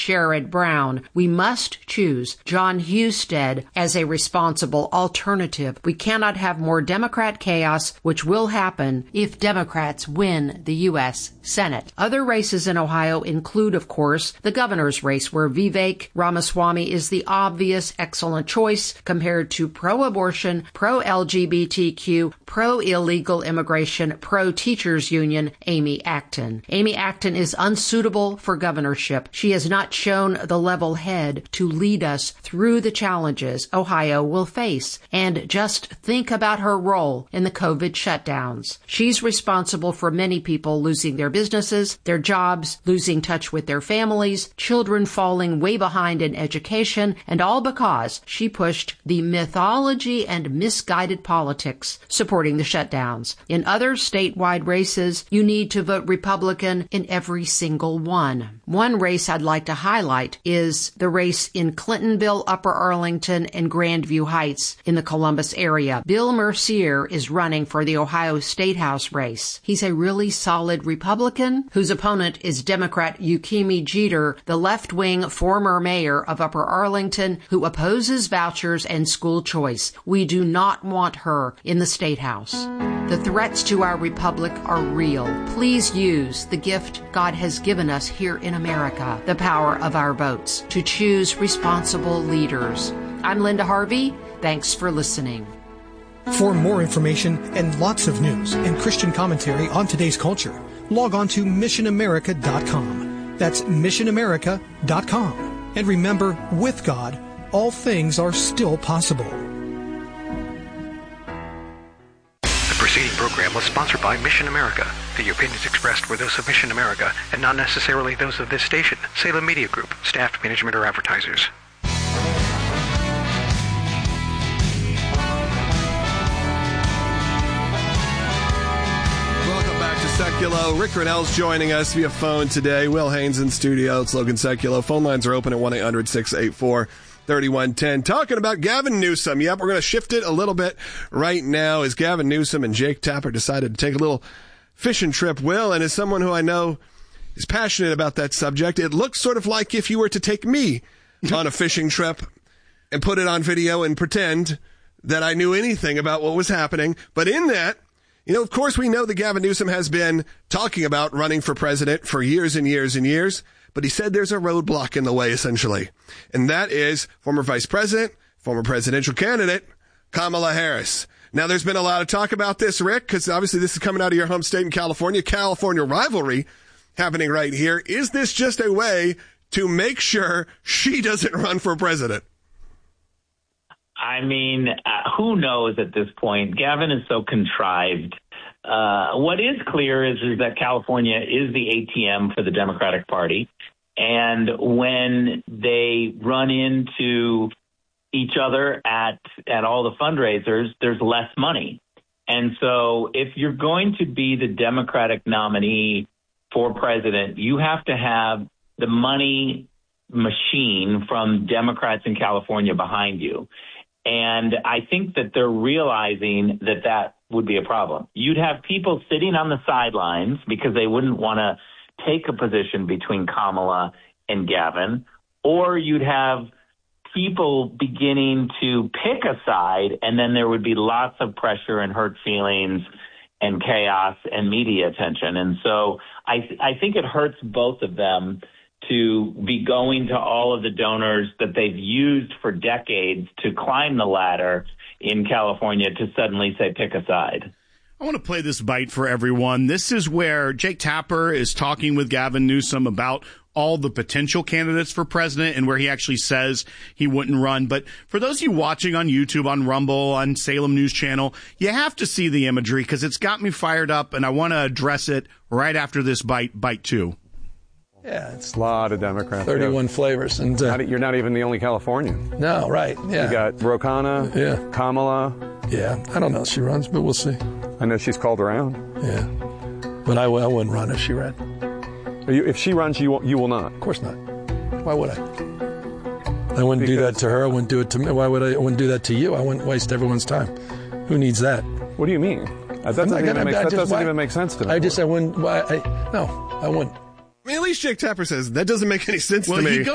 Sherrod Brown. We must choose John Husted as a responsible alternative. We cannot have more Democrat chaos, which will happen if Democrats win the U.S. Senate. Other races in Ohio include, of course, the governor's race, where Vivek Ramaswamy is the obvious excellent choice compared to pro-abortion, pro-LGBTQ, pro-illegal immigration, pro-teachers union Amy Acton. Amy Acton is unsuitable for governorship. She has not shown the level head to lead us through the challenges Ohio will face. And just think about her role in the COVID shutdowns. She's responsible for many people losing their businesses, their jobs, losing touch with their families, children falling way behind in education, and all because she pushed the mythology and misguided politics supporting the shutdowns. In other statewide races, you need to vote Republican in every single one. One race I'd like to highlight is the race in Clintonville, Upper Arlington, and Grandview Heights in the Columbus area. Bill Mercier is running for the Ohio State House race. He's a really solid Republican whose opponent is Democrat Yukimi Jeter, the left-wing former mayor of Upper Arlington who opposes vouchers and school choice. We do not want her in the State House. The threats to our republic are real. Please use the gift God has given us here in America, the power of our votes, to choose responsible leaders. I'm Linda Harvey. Thanks for listening. For more information and lots of news and Christian commentary on today's culture, log on to missionamerica.com. That's missionamerica.com. And remember, with God, all things are still possible. The preceding program was sponsored by Mission America. The opinions expressed were those of Mission America and not necessarily those of this station, Salem Media Group, staff, management, or advertisers. Seculo. Rick Grenell's joining us via phone today. Will Haynes in studio. It's Logan Seculo. Phone lines are open at 1-800-684-3110. Talking about Gavin Newsom. Yep, we're going to shift it a little bit right now as Gavin Newsom and Jake Tapper decided to take a little fishing trip. Will, and as someone who I know is passionate about that subject, it looks sort of like if you were to take me on a fishing trip and put it on video and pretend that I knew anything about what was happening. But in that, you know, of course, we know that Gavin Newsom has been talking about running for president for years and years and years, but he said there's a roadblock in the way, essentially. And that is former vice president, former presidential candidate, Kamala Harris. Now, there's been a lot of talk about this, Rick, because obviously this is coming out of your home state in California rivalry happening right here. Is this just a way to make sure she doesn't run for president? I mean, who knows at this point? Gavin is so contrived. What is clear is that California is the ATM for the Democratic Party. And when they run into each other at all the fundraisers, there's less money. And so if you're going to be the Democratic nominee for president, you have to have the money machine from Democrats in California behind you. And I think that they're realizing that that would be a problem. You'd have people sitting on the sidelines because they wouldn't want to take a position between Kamala and Gavin, or you'd have people beginning to pick a side, and then there would be lots of pressure and hurt feelings and chaos and media attention. And so I think it hurts both of them to be going to all of the donors that they've used for decades to climb the ladder in California to suddenly say, pick a side. I want to play this bite for everyone. This is where Jake Tapper is talking with Gavin Newsom about all the potential candidates for president and where he actually says he wouldn't run. But for those of you watching on YouTube, on Rumble, on Salem News Channel, you have to see the imagery because it's got me fired up, and I want to address it right after this bite 2. Yeah, it's a lot of Democrats. 31 flavors. And you're not even the only Californian. No, right. Yeah. You got Ro Khanna, Kamala. Yeah, I don't know if she runs, but we'll see. I know she's called around. Yeah, but I wouldn't run if she ran. If she runs, you will not? Of course not. Why would I? I wouldn't do that to her. I wouldn't do it to me. Why would I wouldn't do that to you? I wouldn't waste everyone's time. Who needs that? What do you mean? That doesn't even make sense to me. I wouldn't. I wouldn't. I mean, at least Jake Tapper says that doesn't make any sense to me.